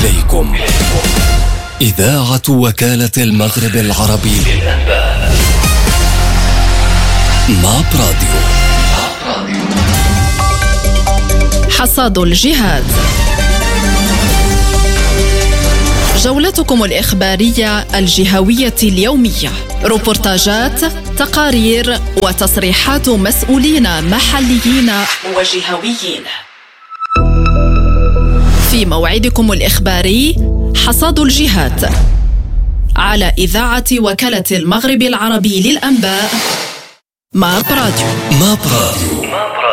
إليكم إذاعة وكالة المغرب العربي للأنباء. ماب راديو. حصاد الجهاد، جولتكم الإخبارية الجهوية اليومية، روبورتاجات، تقارير وتصريحات مسؤولين محليين وجهويين. في موعدكم الإخباري حصاد الجهاد على إذاعة وكالة المغرب العربي للأنباء. ماب راديو. ماب راديو.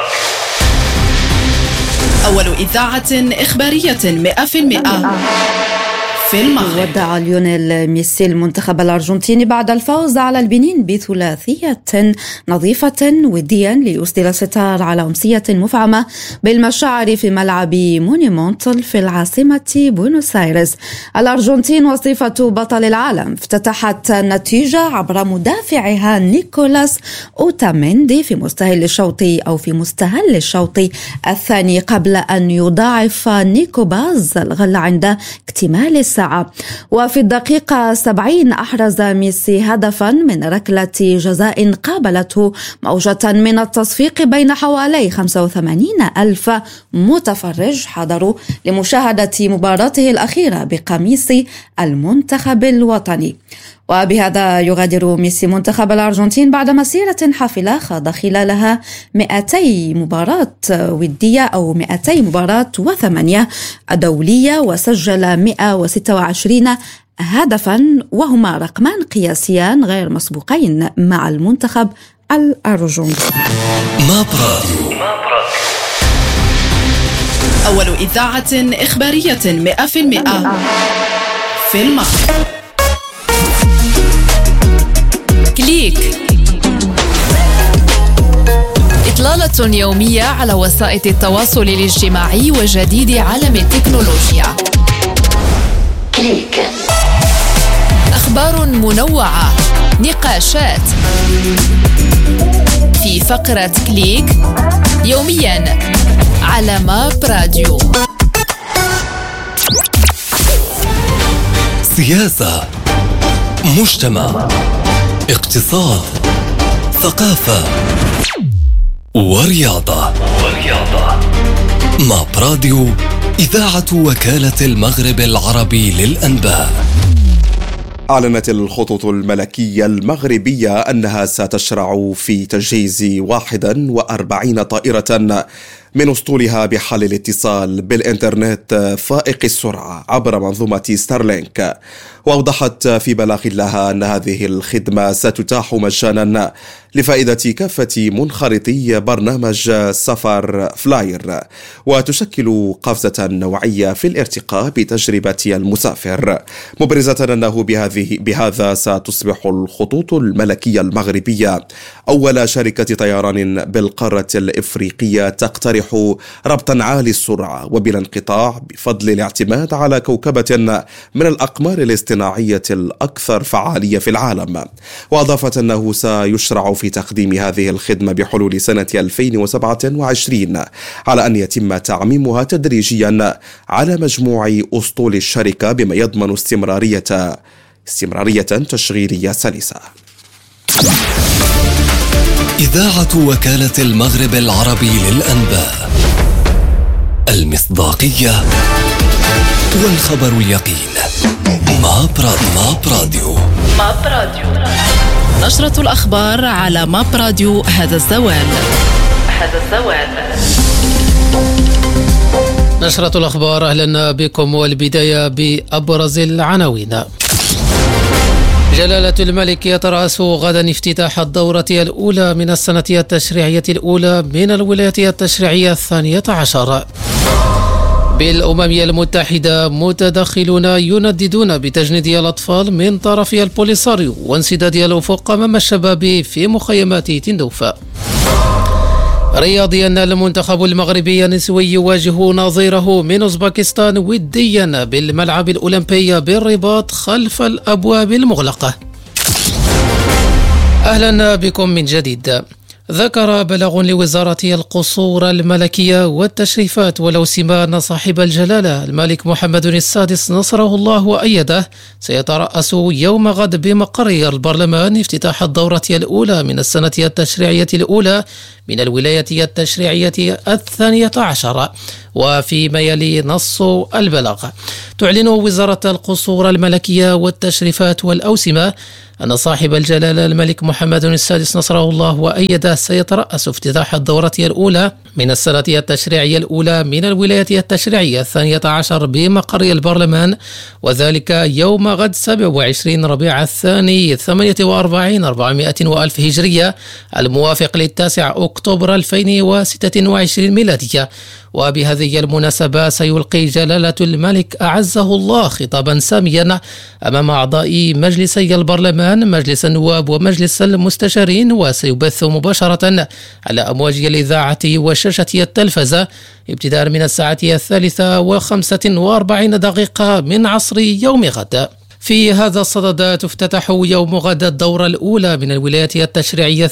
أول إذاعة إخبارية 100% في المغرب. ودع ليونيل ميسي المنتخب الأرجنتيني بعد الفوز على البنين بثلاثية نظيفة وديا ليسدل الستار على أمسية مفعمة بالمشاعر في ملعب مونيمونتال في العاصمة بوينوس آيرس. الأرجنتين وصفة بطل العالم افتتحت النتيجة عبر مدافعها نيكولاس أوتاميندي في مستهل الشوط الثاني قبل أن يضاعف نيكو باز الغلة عند اكتمال الساعة. وفي الدقيقة 70 أحرز ميسي هدفا من ركلة جزاء قابلته موجة من التصفيق بين حوالي 85 ألف متفرج حضروا لمشاهدة مباراته الأخيرة بقميص المنتخب الوطني. وبهذا يغادر ميسي منتخب الأرجنتين بعد مسيرة حافلة خاض خلالها 200 مباراة ودية أو 200 مباراة و8 دولية، وسجل 126 هدفا، وهما رقمان قياسيان غير مسبوقين مع المنتخب الأرجنتيني. أول إذاعة إخبارية 100% في المغرب. كليك، إطلالة يومية على وسائل التواصل الاجتماعي وجديد عالم التكنولوجيا. كليك، أخبار منوعة، نقاشات في فقرة كليك يوميا على ماب راديو. سياسة، مجتمع، اقتصاد، ثقافة ورياضة. ماب راديو، إذاعة وكالة المغرب العربي للأنباء. أعلنت الخطوط الملكية المغربية أنها ستشرع في تجهيز 41 طائرة من أسطولها بحل الاتصال بالإنترنت فائق السرعة عبر منظومة ستارلينك. وأوضحت في بلاغ لها أن هذه الخدمة ستتاح مجانا لفائدة كافة منخرطي برنامج سفر فلاير، وتشكل قفزة نوعية في الارتقاء بتجربة المسافر، مبرزة أنه بهذا ستصبح الخطوط الملكية المغربية أول شركة طيران بالقارة الإفريقية تقترح ربطا عالي السرعة وبلا انقطاع بفضل الاعتماد على كوكبة من الأقمار الاصطناعية الأكثر فعالية في العالم. وأضافت أنه سيشرع في تقديم هذه الخدمة بحلول سنة 2027 على أن يتم تعميمها تدريجيا على مجموع أسطول الشركة بما يضمن استمرارية تشغيلية سلسة. إذاعة وكالة المغرب العربي للأنباء، المصداقية والخبر اليقين. ماب راديو. نشرة الأخبار على ماب راديو. هذا الزوال. نشرة الأخبار، أهلا بكم، والبداية بأبرز العناوين. جلالة الملك يترأس غدا افتتاح الدورة الأولى من السنة التشريعية الأولى من الولاية التشريعية 12. بالأمم المتحدة، متدخلون ينددون بتجنيد الأطفال من طرف البوليساريو وانسداد الأفق أمام الشباب في مخيمات تندوفا. رياضيا، المنتخب المغربي النسوي يواجه نظيره من أوزبكستان وديا بالملعب الأولمبي بالرباط خلف الأبواب المغلقة. أهلا بكم من جديد. ذكر بلاغ لوزارة القصور الملكية والتشريفات والأوسمة أن صاحب الجلالة الملك محمد السادس نصره الله وأيده سيترأس يوم غد بمقر البرلمان افتتاح الدورة الأولى من السنة التشريعية الأولى من الولاية التشريعية 12. وفيما يلي نص البلاغ، تعلن وزارة القصور الملكية والتشريفات والأوسمة أن صاحب الجلالة الملك محمد السادس نصره الله وأيده سيترأس افتتاح الدورة الأولى من السنة التشريعية الأولى من الولاية التشريعية 12 بمقر البرلمان، وذلك يوم غد 27 ربيع الثاني 48 400 وألف هجرية الموافق ل9 أكتوبر 2026 ميلادية. وبهذه المناسبة سيلقي جلالة الملك أعزه الله خطابا ساميا أمام أعضاء مجلسي البرلمان مجلس النواب ومجلس المستشارين، وسيبث مباشرة على أمواج الإذاعة وشاشة التلفزة ابتداء من الساعة 3:45 من عصر يوم غد. في هذا الصدد تفتتح يوم غد الدورة الأولى من الولاية التشريعية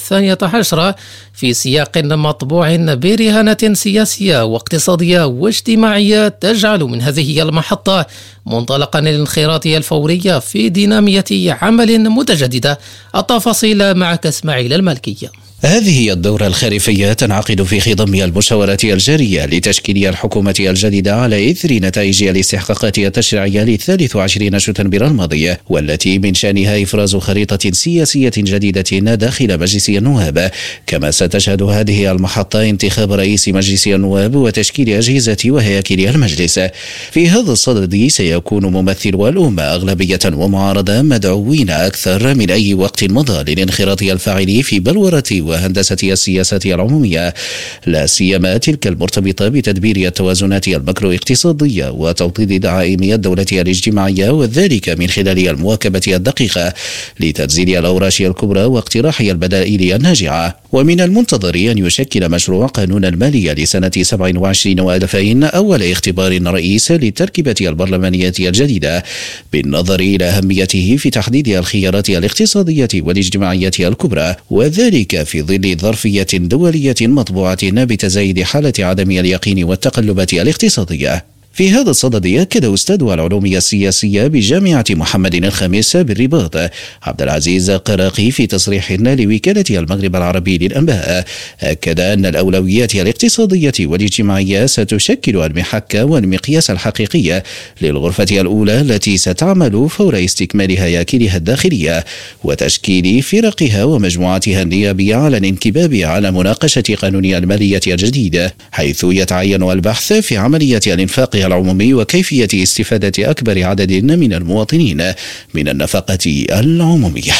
12 في سياق مطبوع برهانة سياسية واقتصادية واجتماعية تجعل من هذه المحطة منطلقا للانخراط الفوري في دينامية عمل متجددة. التفاصيل معك إسماعيل المالكية. هذه هي الدورة الخريفية تنعقد في خضم المشاورات الجارية لتشكيل الحكومة الجديدة على إثر نتائج الاستحقاقات التشريعية ل23 شتنبر الماضي، والتي من شأنها إفراز خريطة سياسية جديدة داخل مجلس النواب. كما ستشهد هذه المحطة انتخاب رئيس مجلس النواب وتشكيل أجهزة وهياكل المجلس. في هذا الصدد سيكون ممثلو الأمة أغلبية ومعارضة مدعوين أكثر من أي وقت مضى للانخراط الفاعل في بلورة وهندسة السياسات العمومية، لا سيما تلك المرتبطة بتدبير التوازنات المكرو اقتصادية وتوطيد دعائم الدولة الاجتماعية، وذلك من خلال المواكبة الدقيقة لتنزيل الأوراش الكبرى واقتراح البدائل الناجعة. ومن المنتظر أن يشكل مشروع قانون المالية لسنة 27 و2000 أول اختبار رئيس للتركيبة البرلمانية الجديدة، بالنظر إلى أهميته في تحديد الخيارات الاقتصادية والاجتماعية الكبرى، وذلك في ظل ظرفية دولية مطبوعة بتزايد حالة عدم اليقين والتقلبات الاقتصادية. في هذا الصدد أكد أستاذ العلوم السياسية بجامعة محمد الخامس بالرباط عبد العزيز قراقي في تصريح لوكالة المغرب العربي للأنباء، أكد أن الأولويات الاقتصادية والاجتماعية ستشكل المحك والمقياس الحقيقي للغرفة الأولى التي ستعمل فور استكمال هياكلها الداخلية وتشكيل فرقها ومجموعاتها النيابية على الانكباب على مناقشة قانون المالية الجديد، حيث يتعين البحث في عملية الانفاق العمومي وكيفية استفادة أكبر عدد من المواطنين من النفقة العمومية.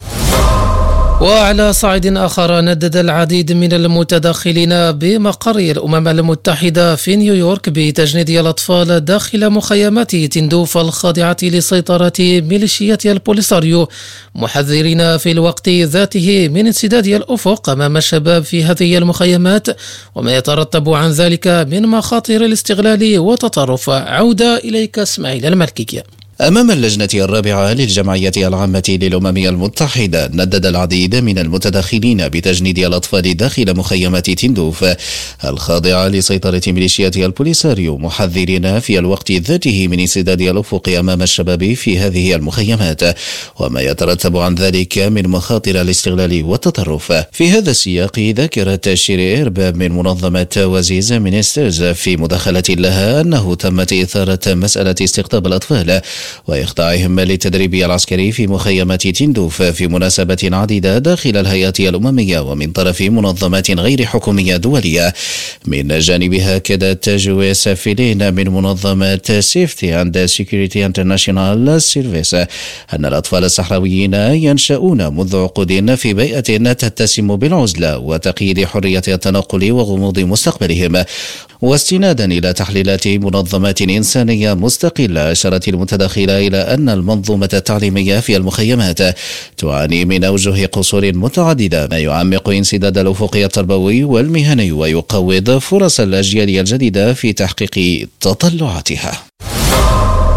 وعلى صعيد آخر، ندد العديد من المتداخلين بمقر الأمم المتحدة في نيويورك بتجنيد الأطفال داخل مخيمات تندوف الخاضعة لسيطرة ميليشيات البوليساريو، محذرين في الوقت ذاته من انسداد الأفق أمام الشباب في هذه المخيمات وما يترتب عن ذلك من مخاطر الاستغلال والتطرف. عودة إليك إسماعيل المالكية. أمام اللجنة الرابعة للجمعية العامة للأمم المتحدة، ندد العديد من المتداخلين بتجنيد الأطفال داخل مخيمات تندوف الخاضعة لسيطرة ميليشيات البوليساريو، محذرين في الوقت ذاته من انسداد الأفق أمام الشباب في هذه المخيمات وما يترتب عن ذلك من مخاطر الاستغلال والتطرف. في هذا السياق، ذكرت شيري إرباب من منظمة وزيز مينسترز في مداخلة لها أنه تمت إثارة مسألة استقطاب الأطفال وإخضاعهم للتدريب العسكري في مخيمات تندوف في مناسبات عديدة داخل الهيئات الأممية ومن طرف منظمات غير حكومية دولية. من جانبها أكدت جويس فيلين من منظمة سيفتي أند سيكوريتي انترناشونال سيرفيس أن الأطفال الصحراويين ينشؤون منذ عقود في بيئة تتسم بالعزلة وتقييد حرية التنقل وغموض مستقبلهم. واستنادا إلى تحليلات منظمات إنسانية مستقلة، أشارت المتداخلة إلى أن المنظومة التعليمية في المخيمات تعاني من أوجه قصور متعددة، ما يعمق انسداد الأفق التربوي والمهني ويقوض فرص الأجيال الجديدة في تحقيق تطلعاتها.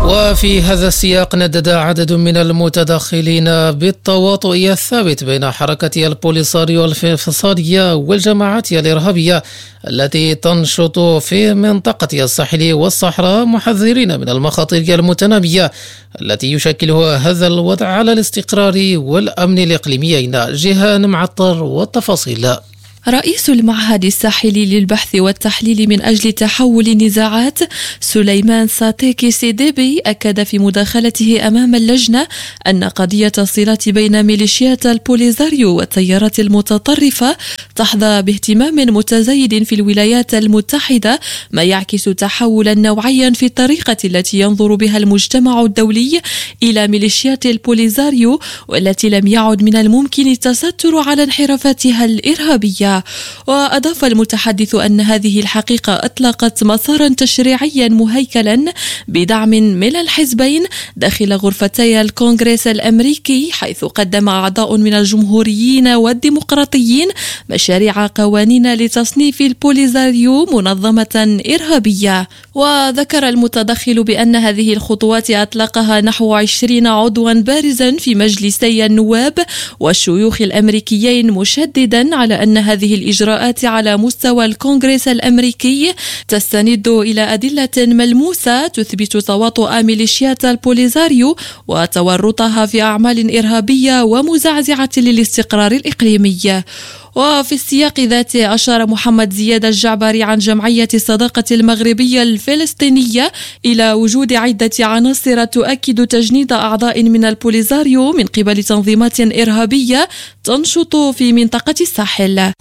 وفي هذا السياق ندد عدد من المتدخلين بالتواطؤ الثابت بين حركة البوليساريو الانفصالية والجماعات الإرهابية التي تنشط في منطقة الساحل والصحراء، محذرين من المخاطر المتنامية التي يشكلها هذا الوضع على الاستقرار والأمن الإقليميين. جيهان معطر والتفاصيل. رئيس المعهد الساحلي للبحث والتحليل من أجل تحول النزاعات سليمان ساتيكي سيديبي أكد في مداخلته أمام اللجنة أن قضية الصلات بين ميليشيات البوليساريو والتيارات المتطرفة تحظى باهتمام متزايد في الولايات المتحدة، ما يعكس تحولا نوعيا في الطريقة التي ينظر بها المجتمع الدولي إلى ميليشيات البوليساريو، والتي لم يعد من الممكن التستر على انحرافاتها الإرهابية. وأضاف المتحدث أن هذه الحقيقة أطلقت مسارا تشريعيا مهيكلا بدعم من الحزبين داخل غرفتي الكونغرس الأمريكي، حيث قدم أعضاء من الجمهوريين والديمقراطيين مشاريع قوانين لتصنيف البوليساريو منظمة إرهابية. وذكر المتدخل بأن هذه الخطوات أطلقها نحو 20 عضوا بارزا في مجلسي النواب والشيوخ الأمريكيين، مشددا على أن هذه الإجراءات على مستوى الكونغرس الأمريكي تستند إلى أدلة ملموسة تثبت تواطؤ ميليشيات البوليساريو وتورطها في أعمال إرهابية ومزعزعة للاستقرار الإقليمي. وفي السياق ذاته أشار محمد زياد الجعبري عن جمعية الصداقة المغربية الفلسطينية إلى وجود عدة عناصر تؤكد تجنيد أعضاء من البوليساريو من قبل تنظيمات إرهابية تنشط في منطقة الساحل.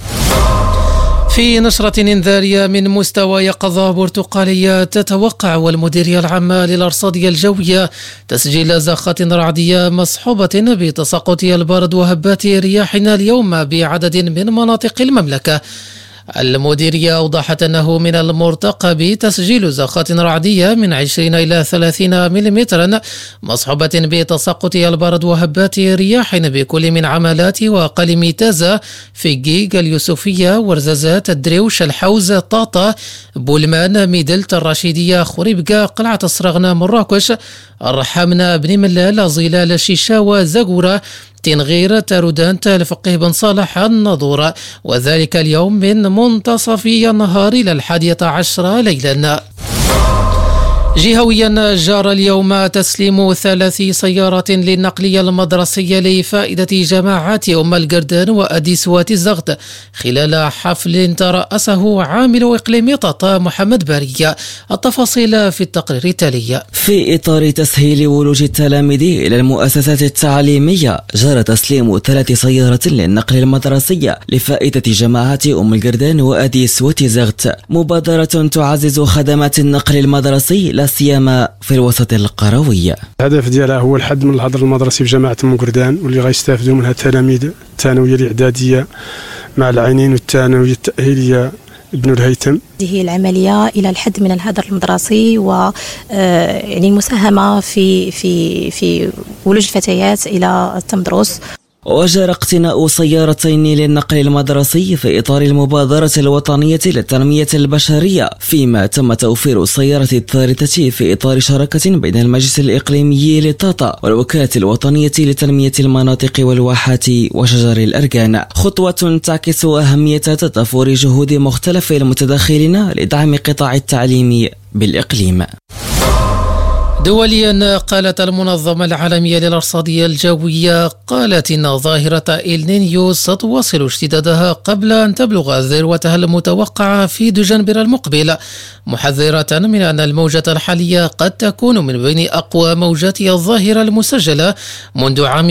في نشرة إنذارية من مستوى يقظة برتقالية، تتوقع والمديرية العامة للأرصاد الجوية تسجيل زخات رعدية مصحوبة بتساقط البرد وهبات رياحنا اليوم بعدد من مناطق المملكة. المديرية أوضحت أنه من المرتقب تسجيل زخات رعدية من 20 إلى 30 ملم مصحوبة بتساقط البرد وهبات رياح بكل من عمالات وقلم تازة، فيجيج، اليوسفية، ورزازات، الدريوش، الحوز، طاطا، بولمان، ميدلت، الرشيدية، خريبكا، قلعة الصرغنة، مراكش، الرحامنة، بن ملال، ظلال، شيشاوة، زغورة، تنغير، تارودان، الفقيه بن صالح، الناظور، وذلك اليوم من منتصف النهار إلى 11 ليلا. جهويا، جار اليوم تسليم 3 سيارات للنقل المدرسي لفائدة جماعات أم القردان وأديس وتزغت خلال حفل ترأسه عامل إقليم طاطا محمد بارية. التفاصيل في التقرير التالي. في إطار تسهيل ولوج التلاميذ إلى المؤسسات التعليمية، جرى تسليم 3 سيارات للنقل المدرسي لفائدة جماعات أم القردان وأديس وتزغت، مبادرة تعزز خدمات النقل المدرسي لا سيما في الوسط القروي. الهدف ديالها هو الحد من الحظر المدرسي في جامعة أم القردان، واللي غيستافدوا منها التلاميذ الثانوية الإعدادية مع العينين والثانوية التأهيلية ابن الهيثم. هذه العملية إلى الحد من الهدر المدرسي و يعني المساهمة في ولوج الفتيات إلى التمدرس. وجرى اقتناء سيارتين للنقل المدرسي في إطار المبادرة الوطنية للتنمية البشرية، فيما تم توفير السيارة الثالثة في إطار شراكة بين المجلس الإقليمي لطاطا والوكالة الوطنية لتنمية المناطق والواحات وشجر الأركان، خطوة تعكس أهمية تضافر جهود مختلف المتداخلين لدعم قطاع التعليم بالإقليم. دوليا، قالت المنظمة العالمية للأرصاد الجوية قالت إن ظاهرة إلنينيو ستواصل اشتدادها قبل أن تبلغ ذروتها المتوقعة في دجنبر المقبل، محذرة من أن الموجة الحالية قد تكون من بين أقوى موجات الظاهرة المسجلة منذ عام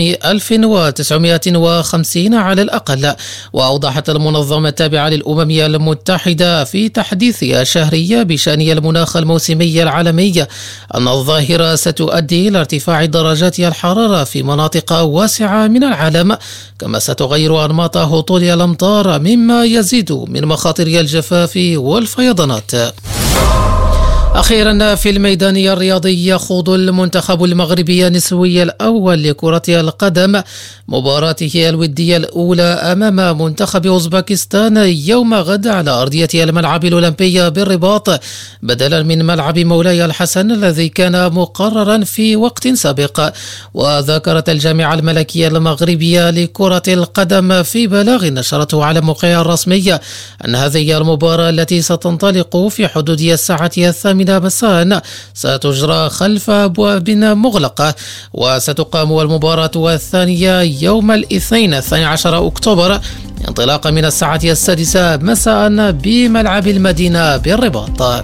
1950 على الأقل. وأوضحت المنظمة التابعة للأمم المتحدة في تحديثها الشهري بشأن المناخ الموسمي العالمي أن الظاهرة ستؤدي إلى ارتفاع درجات الحرارة في مناطق واسعة من العالم، كما ستغير أنماط هطول الأمطار مما يزيد من مخاطر الجفاف والفيضانات. أخيرا في الميدان الرياضي يخوض المنتخب المغربي النسوي الأول لكرة القدم مباراته الودية الأولى أمام منتخب أوزبكستان يوم غد على أرضية الملعب الأولمبي بالرباط بدلا من ملعب مولاي الحسن الذي كان مقررا في وقت سابق. وذكرت الجامعة الملكية المغربية لكرة القدم في بلاغ نشرته على موقعها الرسمي أن هذه المباراة التي ستنطلق في حدود الساعة 8 مساء ستجرى خلف أبواب مغلقة، وستقام المباراة الثانية يوم الاثنين 12 أكتوبر انطلاقا من الساعة 6 مساء بملعب المدينة بالرباط.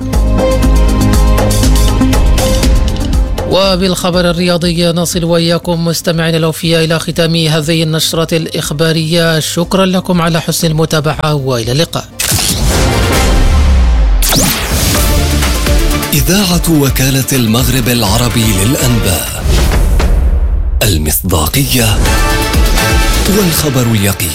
وبالخبر الرياضي نصل وإياكم مستمعين الأوفياء إلى ختام هذه النشرة الإخبارية. شكرا لكم على حسن المتابعة وإلى اللقاء. إذاعة وكالة المغرب العربي للأنباء، المصداقية والخبر اليقين.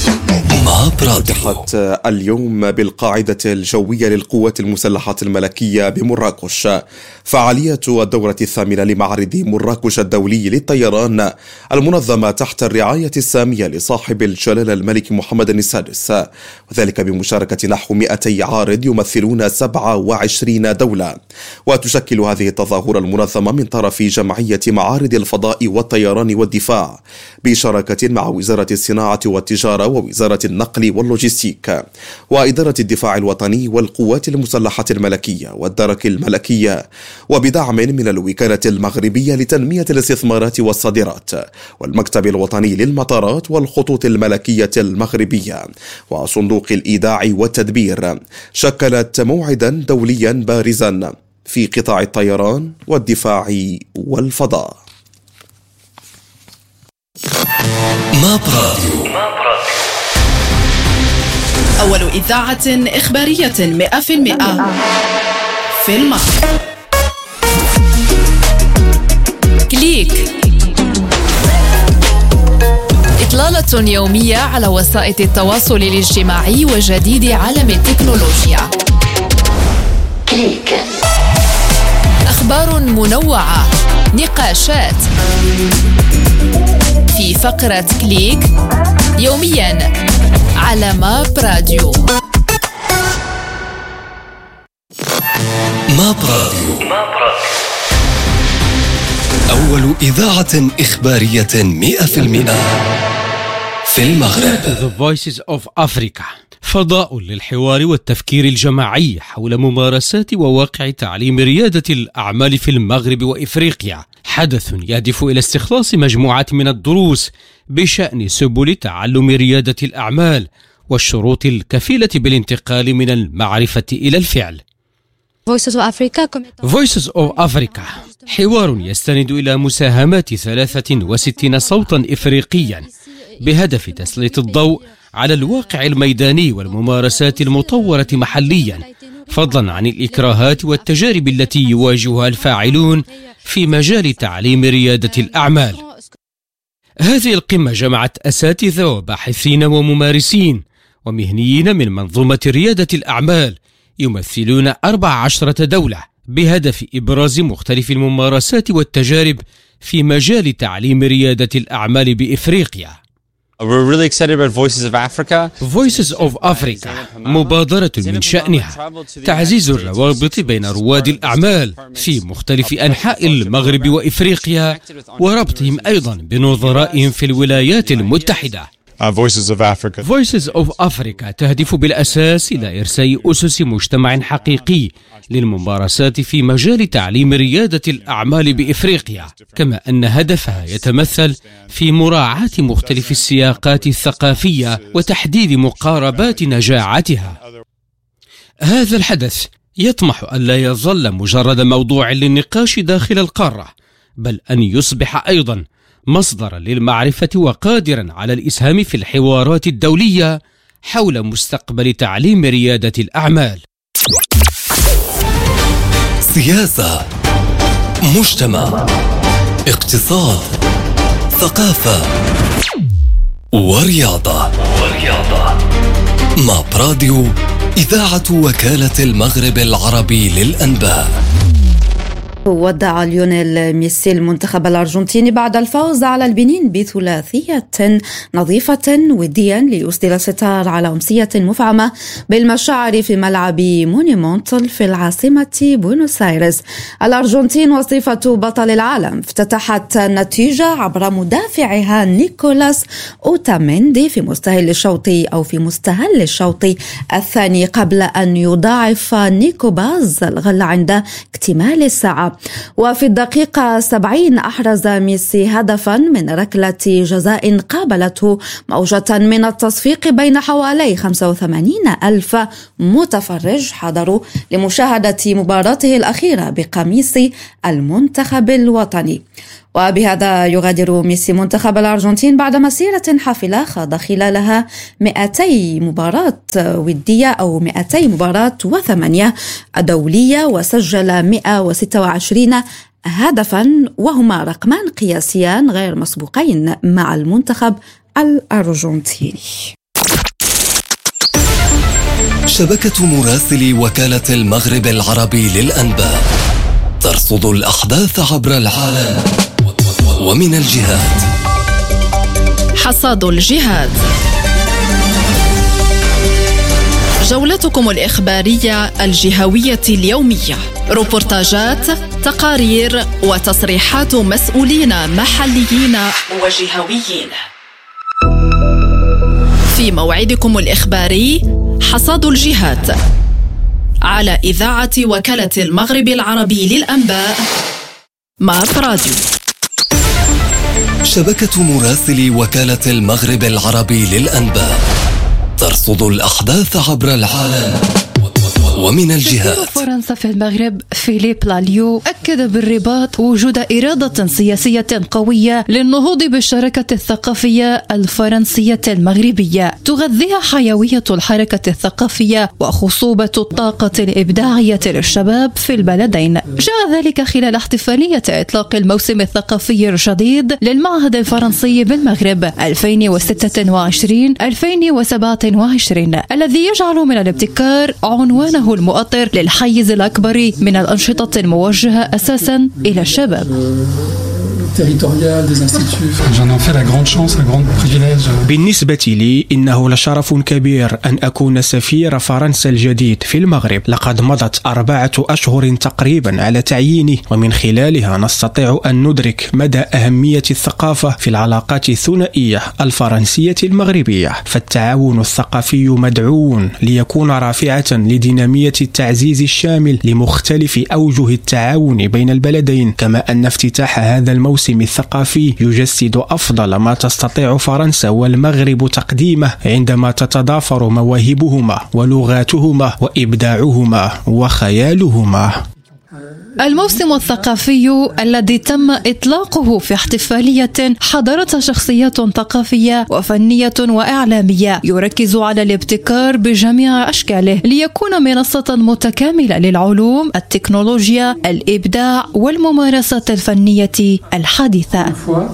فتحت اليوم بالقاعدة الجوية للقوات المسلحة الملكية بمراكش فعالية الدورة الثامنة لمعرض مراكش الدولي للطيران المنظمة تحت الرعاية السامية لصاحب الجلالة الملك محمد السادس، وذلك بمشاركة نحو 200 عارض يمثلون 27 دولة. وتشكل هذه التظاهرة المنظمة من طرف جمعية معارض الفضاء والطيران والدفاع بشراكة مع وزارة الصناعة والتجارة ووزارة النقل واللوجستيك وإدارة الدفاع الوطني والقوات المسلحة الملكية والدرك الملكية، وبدعم من الوكالة المغربية لتنمية الاستثمارات والصادرات والمكتب الوطني للمطارات والخطوط الملكية المغربية وصندوق الإيداع والتدبير، شكلت موعدا دوليا بارزا في قطاع الطيران والدفاع والفضاء. ماب راديو، أول إذاعة إخبارية 100% في المغرب. كليك، إطلالة يومية على وسائل التواصل الاجتماعي وجديد عالم التكنولوجيا. كليك، أخبار منوعة، نقاشات في فقرة كليك يوميا على ماب راديو. ماب راديو، أول إذاعة إخبارية 100% في المغرب. The Voices of Africa، فضاء للحوار والتفكير الجماعي حول ممارسات وواقع تعليم ريادة الأعمال في المغرب وإفريقيا. حدث يهدف إلى استخلاص مجموعة من الدروس بشأن سبل تعلم ريادة الأعمال والشروط الكفيلة بالانتقال من المعرفة إلى الفعل. Voices of Africa حوار يستند إلى مساهمات 63 صوتا إفريقيا بهدف تسليط الضوء على الواقع الميداني والممارسات المطورة محليا، فضلا عن الإكراهات والتجارب التي يواجهها الفاعلون في مجال تعليم ريادة الأعمال. هذه القمة جمعت أساتذة وباحثين وممارسين ومهنيين من منظومة ريادة الأعمال يمثلون 14 دولة بهدف إبراز مختلف الممارسات والتجارب في مجال تعليم ريادة الأعمال بإفريقيا. We're really excited about Voices of Africa. Voices of Africa مبادرة من شأنها تعزيز الروابط بين رواد الأعمال في مختلف أنحاء المغرب وإفريقيا وربطهم أيضا بنظرائهم في الولايات المتحدة. Voices of Africa تهدف بالأساس إلى إرساء أسس مجتمع حقيقي للممارسات في مجال تعليم ريادة الأعمال بإفريقيا، كما أن هدفها يتمثل في مراعاة مختلف السياقات الثقافية وتحديد مقاربات نجاعتها. هذا الحدث يطمح أن لا يظل مجرد موضوع للنقاش داخل القارة، بل أن يصبح أيضا مصدرا للمعرفة وقادرا على الإسهام في الحوارات الدولية حول مستقبل تعليم ريادة الأعمال. سياسة، مجتمع، اقتصاد، ثقافة ورياضة. ماب راديو، إذاعة وكالة المغرب العربي للأنباء. ودع ليونيل ميسي المنتخب الأرجنتيني بعد الفوز على البنين بثلاثية نظيفة وديا ليسدل الستار على أمسية مفعمة بالمشاعر في ملعب مونيمونتال في العاصمة بوينوس آيرس. الأرجنتين وصفة بطل العالم افتتحت النتيجة عبر مدافعها نيكولاس أوتاميندي في مستهل الشوط الثاني قبل أن يضاعف نيكو باز الغلة عند اكتمال الساعة. وفي الدقيقة 70 أحرز ميسي هدفا من ركلة جزاء قابلته موجة من التصفيق بين حوالي 85,000 متفرج حضروا لمشاهدة مباراته الأخيرة بقميص المنتخب الوطني. وبهذا يغادر ميسي منتخب الأرجنتين بعد مسيرة حافلة خاض خلالها 200 مباراة ودية أو 200 مباراة و8 دولية، وسجل 126 هدفا، وهما رقمان قياسيان غير مسبوقين مع المنتخب الأرجنتيني. شبكة مراسلي وكالة المغرب العربي للأنباء ترصد الأحداث عبر العالم ومن الجهات. حصاد الجهات، جولتكم الإخبارية الجهوية اليومية، روبورتاجات، تقارير وتصريحات مسؤولين محليين وجهويين. في موعدكم الإخباري حصاد الجهات على إذاعة وكالة المغرب العربي للأنباء ماب راديو. شبكة مراسلي وكالة المغرب العربي للأنباء ترصد الأحداث عبر العالم ومن الجهات. سفير فرنسا في المغرب فيليب لاليو أكد بالرباط وجود إرادة سياسية قوية للنهوض بالشراكة الثقافية الفرنسية المغربية تغذيها حيوية الحركة الثقافية وخصوبة الطاقة الإبداعية للشباب في البلدين. جاء ذلك خلال احتفالية إطلاق الموسم الثقافي الجديد للمعهد الفرنسي بالمغرب 2026-2027 الذي يجعل من الابتكار عنوانه المؤطر للحيز الأكبر من الأنشطة الموجهة أساسا إلى الشباب. بالنسبة لي إنه لشرف كبير أن أكون سفير فرنسا الجديد في المغرب. لقد مضت 4 أشهر تقريبا على تعييني، ومن خلالها نستطيع أن ندرك مدى أهمية الثقافة في العلاقات الثنائية الفرنسية المغربية. فالتعاون الثقافي مدعو ليكون رافعة لدينامية التعزيز الشامل لمختلف أوجه التعاون بين البلدين، كما أن افتتاح هذا الموسم الثقافي يجسد أفضل ما تستطيع فرنسا والمغرب تقديمه عندما تتضافر مواهبهما ولغاتهما وإبداعهما وخيالهما. الموسم الثقافي الذي تم إطلاقه في احتفالية حضرتها شخصيات ثقافية وفنية وإعلامية يركز على الابتكار بجميع أشكاله ليكون منصة متكاملة للعلوم، التكنولوجيا، الإبداع والممارسات الفنية الحديثة.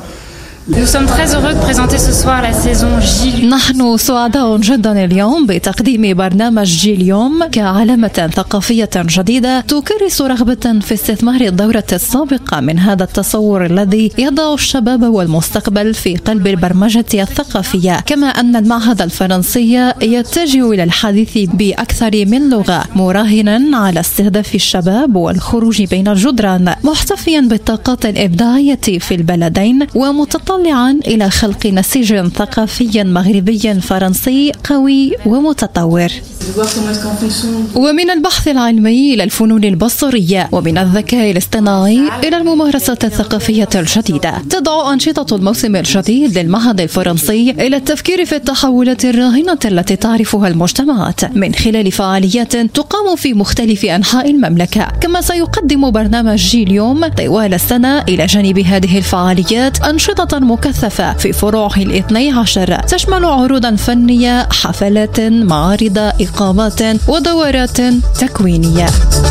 نحن سعداء جدا اليوم بتقديم برنامج جيل اليوم كعلامة ثقافية جديدة تكرس رغبة في استثمار الدورة السابقة من هذا التصور الذي يضع الشباب والمستقبل في قلب البرمجة الثقافية، كما أن المعهد الفرنسي يتجه إلى الحديث بأكثر من لغة مراهنا على استهداف الشباب والخروج بين الجدران، محتفيا بالطاقات الإبداعية في البلدين ومتطلعا إلى خلق نسيج ثقافي مغربي فرنسي قوي ومتطور. ومن البحث العلمي إلى الفنون البصرية، ومن الذكاء الاصطناعي إلى الممارسات الثقافية الجديدة، تدعو أنشطة الموسم الجديد للمعهد الفرنسي إلى التفكير في التحولات الراهنة التي تعرفها المجتمعات من خلال فعاليات تقام في مختلف أنحاء المملكة. كما سيقدم برنامج جيل اليوم طوال السنة إلى جانب هذه الفعاليات أنشطة مكثفة في فروعه 12 تشمل عروضا فنية، حفلات، معارض، إقامات ودورات تكوينية.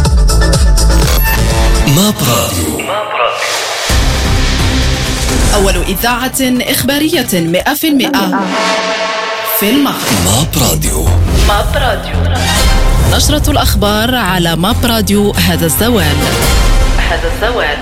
ماب راديو، أول إذاعة إخبارية 100% في المغرب. ماب راديو. ماب راديو، نشرة الأخبار على ماب راديو هذا الزوال. هذا السواد.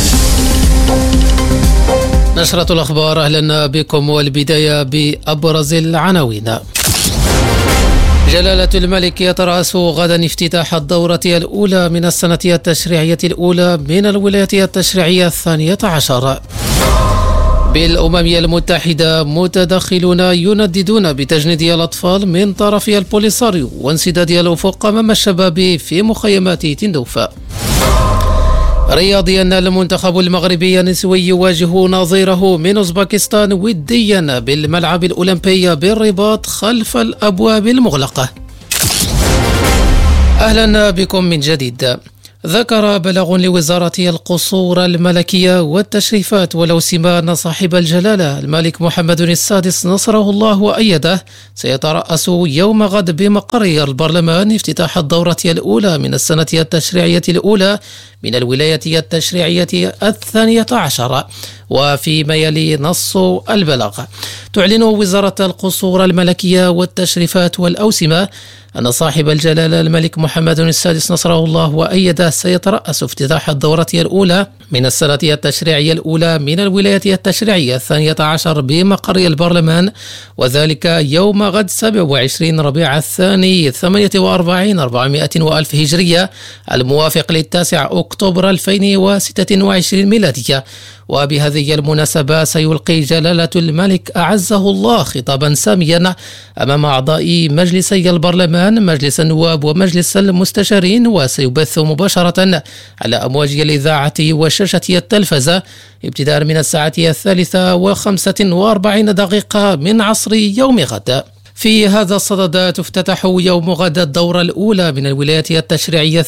نشرة الأخبار، أهلا بكم، والبداية بأبرز العناوين. جلالة الملك يترأس غدا افتتاح الدورة الأولى من السنة التشريعية الأولى من الولاية التشريعية 12. بالأمم المتحدة متدخلون ينددون بتجنيد الأطفال من طرف البوليساريو وانسداد الأفق أمام الشباب في مخيمات تندوف. رياضيا، المنتخب المغربي النسوي يواجه نظيره من أوزبكستان وديا بالملعب الأولمبي بالرباط خلف الأبواب المغلقة. أهلا بكم من جديد. ذكر بلاغ لوزارة القصور الملكية والتشريفات والأوسمة أن صاحب الجلالة الملك محمد السادس نصره الله وأيده سيترأس يوم غد بمقر البرلمان افتتاح الدورة الأولى من السنة التشريعية الأولى من الولاية التشريعية 12. وفيما يلي نص البلاغ، تعلن وزارة القصور الملكية والتشريفات والأوسمة أن صاحب الجلالة الملك محمد السادس نصره الله وأيده سيترأس افتتاح الدورة الأولى من السنة التشريعية الأولى من الولاية التشريعية 12 بمقر البرلمان، وذلك يوم غد 27 ربيع الثاني 48 400 وألف هجرية، الموافق ل9 أكتوبر 2026 ميلادية. وبهذه المناسبة سيلقي جلالة الملك أعزه الله خطابا ساميا أمام أعضاء مجلسي البرلمان، مجلس النواب ومجلس المستشارين، وسيبث مباشرة على أمواج الإذاعة وشاشة التلفزة ابتداء من الساعة 3:45 من عصر يوم غد. في هذا الصدد تفتتح يوم غد الدورة الأولى من الولاية التشريعية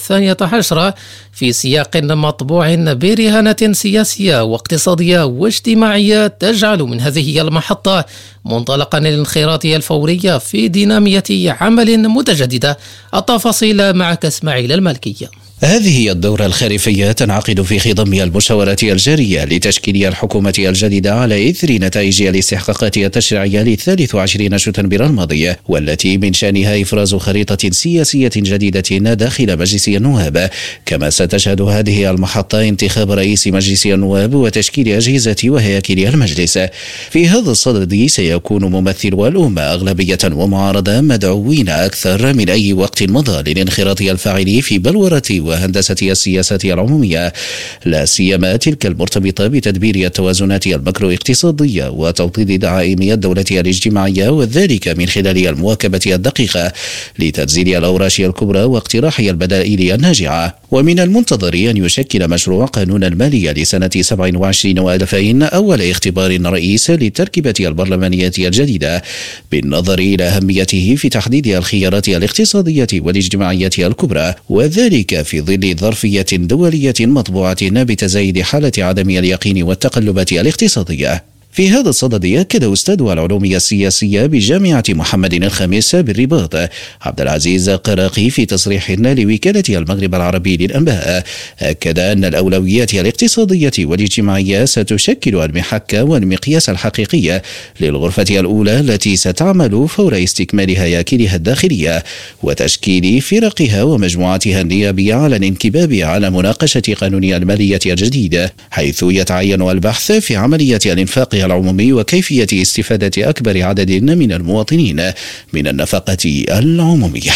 12 في سياق مطبوع برهانة سياسية واقتصادية واجتماعية تجعل من هذه المحطة منطلقا للانخراط الفوري في دينامية عمل متجددة. التفاصيل معك إسماعيل المالكية. هذه هي الدورة الخريفية تنعقد في خضم المشاورات الجارية لتشكيل الحكومة الجديدة على إثر نتائج الاستحقاقات التشريعية ل23 شتنبر الماضية، والتي من شأنها إفراز خريطة سياسية جديدة داخل مجلس النواب. كما ستشهد هذه المحطة انتخاب رئيس مجلس النواب وتشكيل أجهزة وهياكل المجلس. في هذا الصدد سيكون ممثلو الأمة أغلبية ومعارضة مدعوين أكثر من أي وقت مضى للانخراط الفاعل في بلورة وهندسة السياسات العمومية، لا سيما تلك المرتبطة بتدبير التوازنات المكرو اقتصادية وتوطيد دعائم الدولة الاجتماعية، وذلك من خلال المواكبة الدقيقة لتنزيل الأوراش الكبرى واقتراح البدائل الناجعة. ومن المنتظر أن يشكل مشروع قانون المالية لسنة 27 و2000 أول اختبار رئيس للتركيبة البرلمانية الجديدة، بالنظر إلى أهميته في تحديد الخيارات الاقتصادية والاجتماعية الكبرى، وذلك في ظل ظرفية دولية مطبوعة بتزايد حالة عدم اليقين والتقلبات الاقتصادية. في هذا الصدد أكد أستاذ العلوم السياسية بجامعة محمد الخامس بالرباط عبد العزيز قراقي في تصريح لوكالة المغرب العربي للأنباء، أكد أن الأولويات الاقتصادية والاجتماعية ستشكل المحك والمقياس الحقيقي للغرفة الأولى التي ستعمل فور استكمال هياكلها الداخلية وتشكيل فرقها ومجموعاتها النيابية على الانكباب على مناقشة قانون المالية الجديد، حيث يتعين البحث في عملية الإنفاق العمومي وكيفية استفادة أكبر عدد من المواطنين من النفقة العمومية.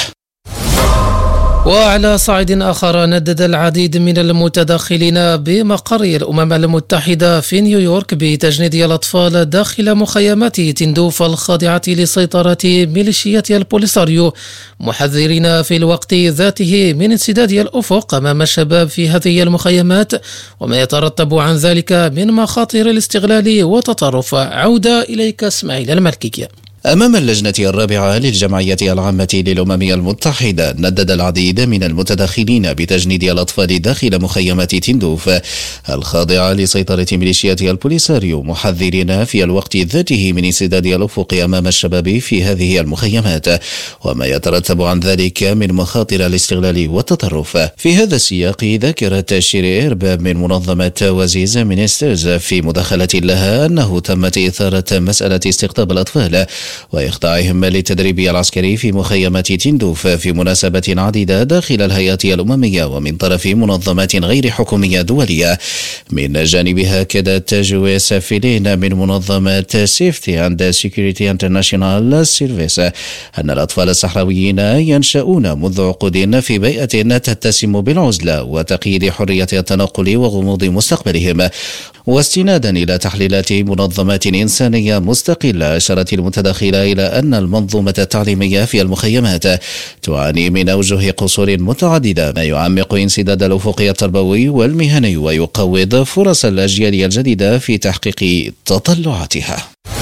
وعلى صعيد آخر، ندد العديد من المتدخلين بمقر الأمم المتحدة في نيويورك بتجنيد الأطفال داخل مخيمات تندوف الخاضعة لسيطرة ميليشيات البوليساريو، محذرين في الوقت ذاته من انسداد الأفق أمام الشباب في هذه المخيمات وما يترتب عن ذلك من مخاطر الاستغلال والتطرف. عودة إليك إسماعيل المالكية. أمام اللجنة الرابعة للجمعية العامة للأمم المتحدة، ندد العديد من المتدخلين بتجنيد الأطفال داخل مخيمات تندوف الخاضعة لسيطرة ميليشيات البوليساريو، محذرين في الوقت ذاته من انسداد الأفق أمام الشباب في هذه المخيمات وما يترتب عن ذلك من مخاطر الاستغلال والتطرف. في هذا السياق، ذكرت شيري إرباب من منظمة وزيز مينسترز في مداخلة لها أنه تمت إثارة مسألة استقطاب الأطفال وإخضاعهم للتدريب العسكري في مخيمات تندوف في مناسبات عديدة داخل الهيئات الأممية ومن طرف منظمات غير حكومية دولية. من جانبها كادت تجوي سافلين من منظمة Safety and Security International Service أن الأطفال الصحراويين ينشأون منذ عقود في بيئة تتسم بالعزلة وتقييد حرية التنقل وغموض مستقبلهم. واستنادا إلى تحليلات منظمات إنسانية مستقلة، أشارت المتداخلة إلى أن المنظومة التعليمية في المخيمات تعاني من أوجه قصور متعددة، ما يعمق انسداد الأفق التربوي والمهني ويقوض فرص الأجيال الجديدة في تحقيق تطلعاتها.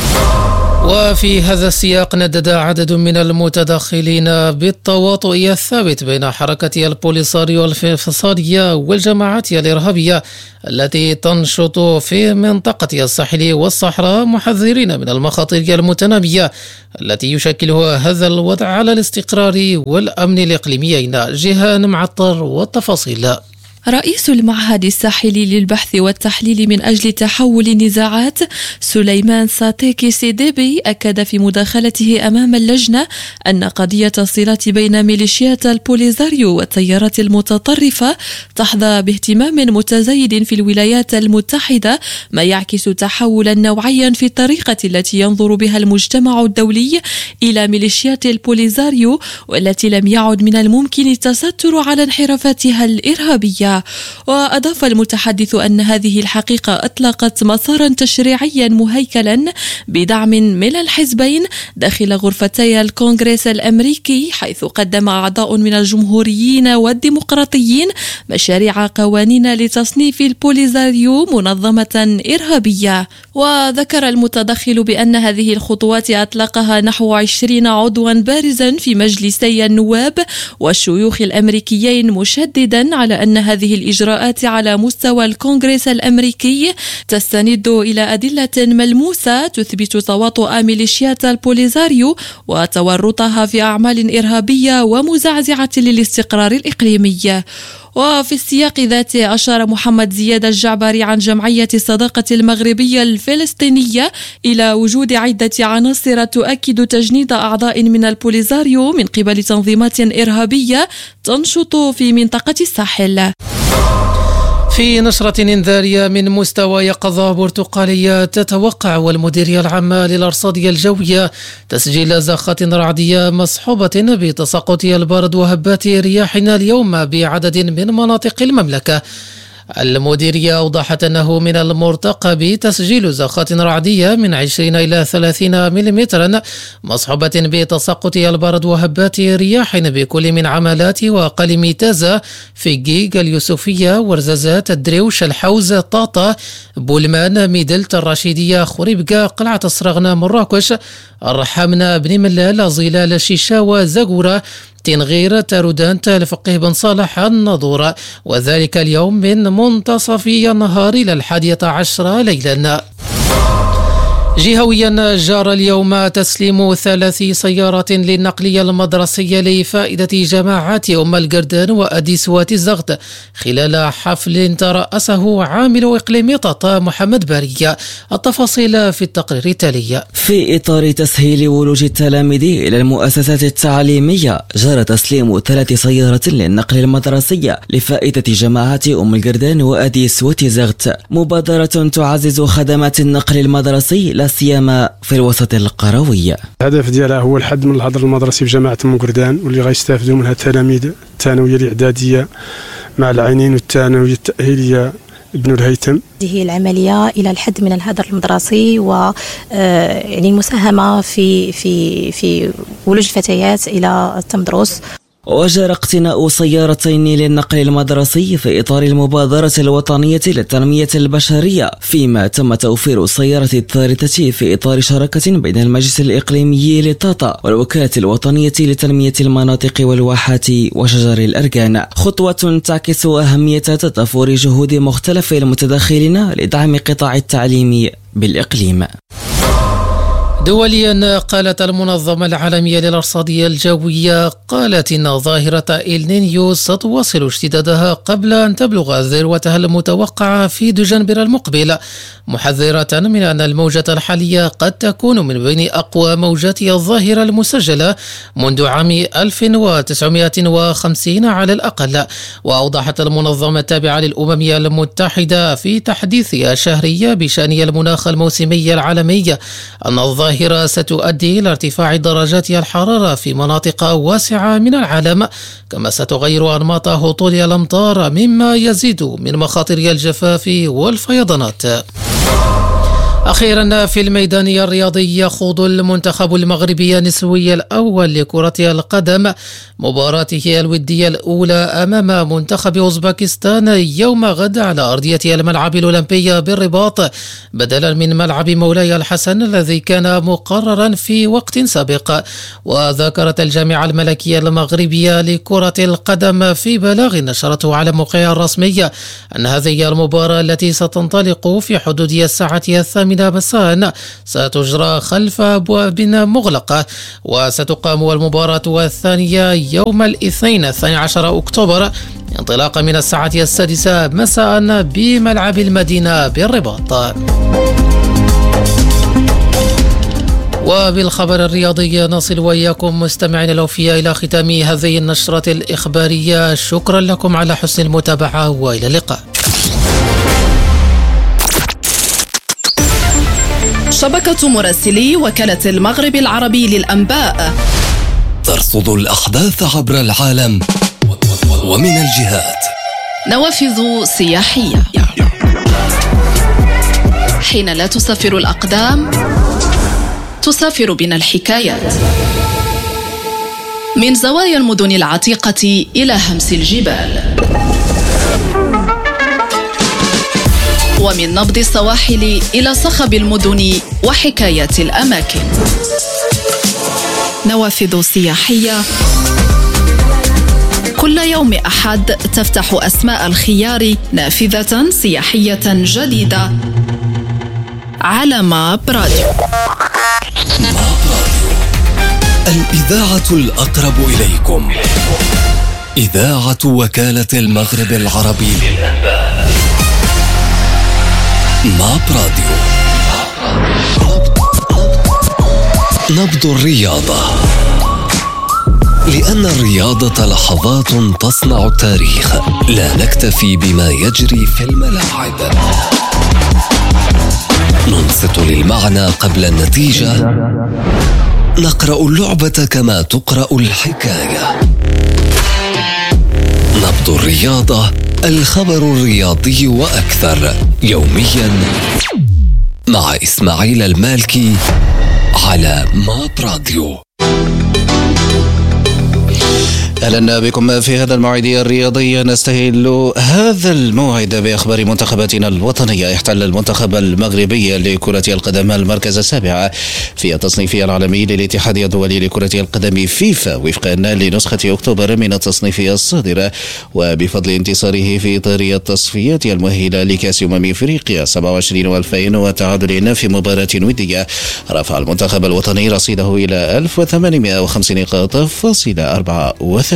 وفي هذا السياق ندد عدد من المتداخلين بالتواطؤ الثابت بين حركة البوليساريو الانفصالية والجماعات الإرهابية التي تنشط في منطقة الساحل والصحراء، محذرين من المخاطر المتنامية التي يشكلها هذا الوضع على الاستقرار والأمن الإقليميين. جيهان معطر والتفاصيل. رئيس المعهد الساحلي للبحث والتحليل من أجل تحول النزاعات سليمان ساتيكي سيديبي أكد في مداخلته أمام اللجنة أن قضية الصلات بين ميليشيات البوليزاريو والتيارات المتطرفة تحظى باهتمام متزايد في الولايات المتحدة، ما يعكس تحولا نوعيا في الطريقة التي ينظر بها المجتمع الدولي إلى ميليشيات البوليزاريو، والتي لم يعد من الممكن التستر على انحرافاتها الإرهابية. وأضاف المتحدث أن هذه الحقيقة أطلقت مسارا تشريعيا مهيكلا بدعم من الحزبين داخل غرفتي الكونغرس الأمريكي، حيث قدم أعضاء من الجمهوريين والديمقراطيين مشاريع قوانين لتصنيف البوليزاريو منظمة إرهابية. وذكر المتدخل بأن هذه الخطوات أطلقها نحو 20 عضوا بارزا في مجلسي النواب والشيوخ الأمريكيين، مشددا على أن هذه الإجراءات على مستوى الكونغرس الأمريكي تستند إلى أدلة ملموسة تثبت تواطؤ ميليشيات البوليزاريو وتورطها في أعمال إرهابية ومزعزعة للاستقرار الإقليمي. وفي السياق ذاته أشار محمد زياد الجعبري عن جمعية الصداقة المغربية الفلسطينية إلى وجود عدة عناصر تؤكد تجنيد أعضاء من البوليزاريو من قبل تنظيمات إرهابية تنشط في منطقة الساحل. في نشرة إنذارية من مستوى يقظة برتقالية، تتوقع والمديرية العامة للأرصاد الجوية تسجيل زخات رعدية مصحوبة بتساقط البرد وهبات رياح اليوم بعدد من مناطق المملكة. المديرية أوضحت أنه من المرتقب تسجيل زخات رعدية من 20 إلى 30 ملم مصحوبة بتساقط البرد وهبات رياح بكل من عمالات وقلم تازة، فيجيج، اليوسفية، ورزازات، الدريوش، الحوز، طاطا، بولمان، ميدلت، الرشيدية، خريبكا، قلعة الصرغنة، مراكش، الرحامنة، بن ملال، ظلال، شيشاوة، زغورة، تنغير، تارودانت، الفقيه بن صالح، الناظور، وذلك اليوم من منتصف النهار إلى 11 ليلا. جهويا، جار اليوم تسليم 3 سيارات للنقل المدرسي لفائدة جماعات أم القردان وأديس وتزغت خلال حفل ترأسه عامل إقليم طاطا محمد بارية. التفاصيل في التقرير التالي. في إطار تسهيل ولوج التلاميذ إلى المؤسسات التعليمية، جرى تسليم 3 سيارات للنقل المدرسي لفائدة جماعات أم القردان وأديس وتزغت، مبادرة تعزز خدمات النقل المدرسي لا سيما في الوسط القروي. الهدف ديالها هو الحد من الهدر المدرسي في جماعة أم قردان، واللي غيستافدوا منها التلاميذ الثانوية الإعدادية مع العينين والثانوية التأهيلية ابن الهيثم. هذه العملية إلى الحد من الهدر المدرسي و يعني المساهمة في ولوج الفتيات إلى التمدرس. وجرى اقتناء سيارتين للنقل المدرسي في إطار المبادرة الوطنية للتنمية البشرية، فيما تم توفير السيارة الثالثة في إطار شراكة بين المجلس الإقليمي لطاطا والوكالة الوطنية لتنمية المناطق والواحات وشجر الأركان، خطوة تعكس أهمية تضافر جهود مختلف المتداخلين لدعم قطاع التعليم بالإقليم. دوليا، قالت المنظمة العالمية للأرصاد الجوية قالت إن ظاهرة إل-نينيو ستواصل اشتدادها قبل أن تبلغ ذروتها المتوقعة في دجنبر المقبل، محذرة من أن الموجة الحالية قد تكون من بين أقوى موجات الظاهرة المسجلة منذ عام 1950 على الأقل. وأوضحت المنظمة التابعة للأمم المتحدة في تحديثها الشهري بشأن المناخ الموسمي العالمي أن الظاهرة ستؤدي إلى ارتفاع درجات الحرارة في مناطق واسعة من العالم، كما ستغير أنماط هطول الأمطار مما يزيد من مخاطر الجفاف والفيضانات. أخيرا، في الميدان الرياضي يخوض المنتخب المغربي النسوي الأول لكرة القدم مباراته الودية الأولى أمام منتخب أوزبكستان يوم غد على أرضية الملعب الأولمبي بالرباط، بدلا من ملعب مولاي الحسن الذي كان مقررا في وقت سابق. وذكرت الجامعة الملكية المغربية لكرة القدم في بلاغ نشرته على موقعها الرسمي أن هذه المباراة التي ستنطلق في حدود الساعة 8 مساء ستجرى خلف أبواب مغلقة، وستقام المباراة الثانية يوم الاثنين 12 أكتوبر انطلاقا من الساعة 6 مساء بملعب المدينة بالرباط. وبالخبر الرياضي نصل وإياكم مستمعين الأوفياء إلى ختام هذه النشرة الإخبارية. شكرا لكم على حسن المتابعة وإلى اللقاء. شبكة مراسلي وكالة المغرب العربي للأنباء ترصد الأحداث عبر العالم ومن الجهات. نوافذ سياحية. حين لا تسافر الأقدام تسافر بنا الحكايات، من زوايا المدن العتيقة إلى همس الجبال، ومن نبض السواحل إلى صخب المدن وحكايات الأماكن. نوافذ سياحية كل يوم أحد تفتح أسماء الخيار نافذة سياحية جديدة على ماب راديو. الإذاعة الأقرب إليكم، إذاعة وكالة المغرب العربي للأنباء. ماب راديو. نبض الرياضة، لأن الرياضة لحظات تصنع التاريخ، لا نكتفي بما يجري في الملاعب، ننصت للمعنى قبل النتيجة، نقرأ اللعبة كما تقرأ الحكاية. نبض الرياضة، الخبر الرياضي وأكثر، يوميا مع إسماعيل المالكي على ماب راديو. أهلا بكم في هذا الموعد الرياضي. نستهل هذا الموعد بأخبار منتخباتنا الوطنية. احتل المنتخب المغربي لكرة القدم المركز السابع في التصنيف العالمي للاتحاد الدولي لكرة القدم فيفا وفقا لنسخة أكتوبر من التصنيف الصادر، وبفضل انتصاره في إطار التصفيات المؤهلة لكأس أفريقيا 27 و2000 وتعادل في مباراة ودية، رفع المنتخب الوطني رصيده إلى 1805 نقاط فاصل 34.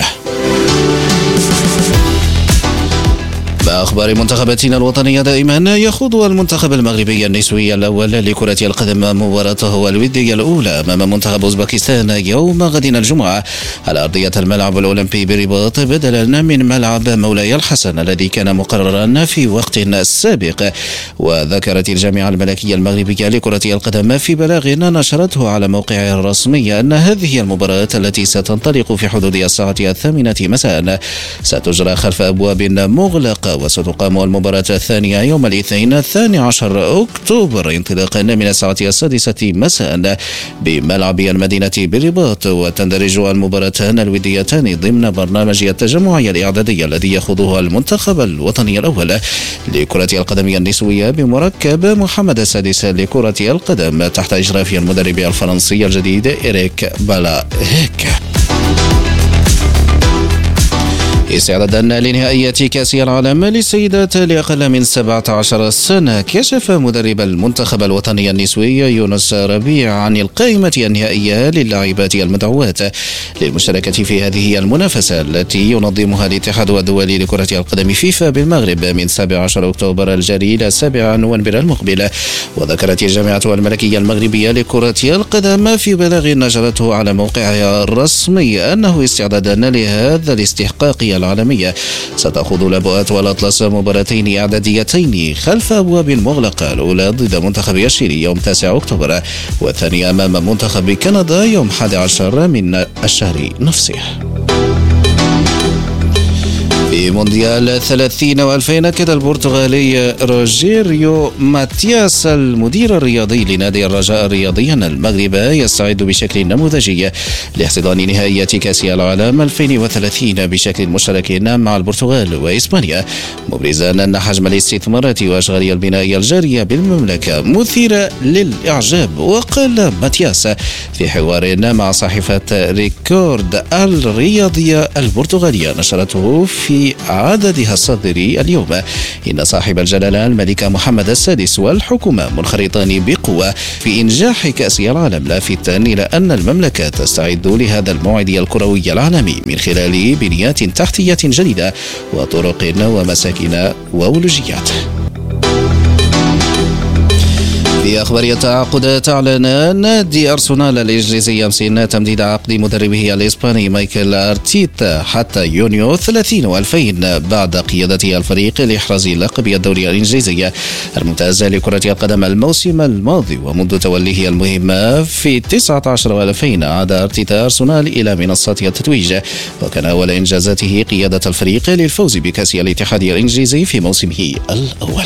بأخبار منتخباتنا الوطنية دائما، يخوض المنتخب المغربي النسوي الأول لكرة القدم مباراته الودية الأولى أمام منتخب أوزبكستان يوم غد الجمعة على أرضية الملعب الأولمبي برباط، بدلا من ملعب مولاي الحسن الذي كان مقررا في وقت سابق. وذكرت الجامعة الملكية المغربية لكرة القدم في بلاغ نشرته على موقعها الرسمي أن هذه المباراة التي ستنطلق في حدود الساعة 8 مساء ستجرى خلف أبواب مغلقة، وستقام المباراة الثانية يوم الاثنين 12 أكتوبر انطلاقا من الساعة 6 مساء بملعب المدينة بالرباط. وتندرج المباراتان الوديتان ضمن برنامج التجمعي الإعدادي الذي يخوضه المنتخب الوطني الأول لكرة القدم النسوية بمركب محمد السادس لكرة القدم تحت إشراف المدرب الفرنسي الجديد إريك بالاهيك. استعدادا لنهائيات كأس العالم للسيدات لأقل من 17 سنة، كشف مدرب المنتخب الوطني النسوي يونس ربيع عن القائمة النهائية للاعبات المدعوات للمشاركة في هذه المنافسة التي ينظمها الاتحاد الدولي لكرة القدم فيفا بالمغرب من 17 أكتوبر الجاري إلى 7 نوفمبر المقبل. وذكرت الجامعة الملكية المغربية لكرة القدم في بلاغ نشرته على موقعها الرسمي أنه استعدادا لهذا الاستحقاق العالمية ستخوض الأبوات والأطلس مباراتين إعداديتين خلف أبواب مغلقة، الأولى ضد منتخب الشيلي يوم 9 أكتوبر والثانية أمام منتخب كندا يوم 11 من الشهر نفسه. في مونديال 30 و2000 أكد البرتغالي روجيريو ماتياس المدير الرياضي لنادي الرجاء الرياضي أن المغرب يستعد بشكل نموذجي لاحتضان نهائيات كأس العالم 2030 بشكل مشترك مع البرتغال وإسبانيا، مبرزا أن حجم الاستثمارات وأشغال البناء الجارية بالمملكة مثيرة للإعجاب. وقال ماتياس في حوار مع صحيفة ريكورد الرياضية البرتغالية نشرته في عددها الصادر اليوم إن صاحب الجلالة الملك محمد السادس والحكومة منخرطان بقوة في إنجاح كأس العالم، لافتا إلى أن المملكة تستعد لهذا الموعد الكروي العالمي من خلال بنيات تحتية جديدة وطرق ومساكن وولوجيات. في أخبار التعاقدات، أعلن نادي أرسنال الإنجليزي أمس تمديد عقد مدربه الإسباني مايكل أرتيتا حتى يونيو 30 و2000 بعد قيادته الفريق لإحراز لقب الدوري الإنجليزي الممتاز لكرة القدم الموسم الماضي. ومنذ توليه المهمة في 19 و2000 عاد أرتيتا أرسنال إلى منصة التتويج، وكان أول إنجازاته قيادة الفريق للفوز بكأس الاتحاد الإنجليزي في موسمه الأول.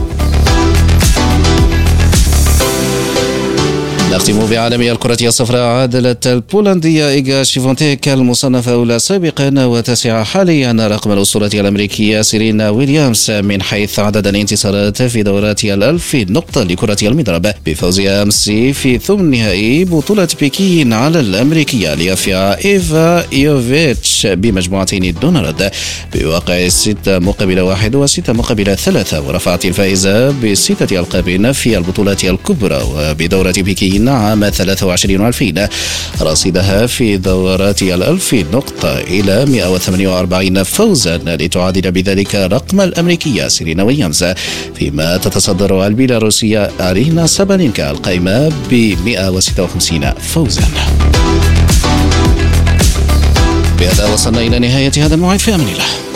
نختم بعالم الكرة الصفراء. عادلت البولندية إيغا شيفونتيك المصنفة أولى سابقا وتسع حاليا رقم الأسطورة الأمريكية سيرينا ويليامز من حيث عدد الانتصارات في دورات 1000 نقطة لكرة المضرب، بفوزها أمس في ثمن نهائي بطولة بكين على الأمريكية ليافيا إيفا يوفيتش بمجموعتين دون رد بواقع 6-1 و6-3، ورفعت الفائزة ب6 ألقاب في البطولات الكبرى وبدورة بكين عام 23 و2000 رصيدها في دورات 1000 نقطة إلى 148 فوزا لتعادل بذلك رقم الأمريكية سيرينا ويليامز، فيما تتصدر البيلاروسية أرينا سابالينكا القائمة ب 156 فوزا. بهذا وصلنا إلى نهاية هذا الموعد، في أمان الله.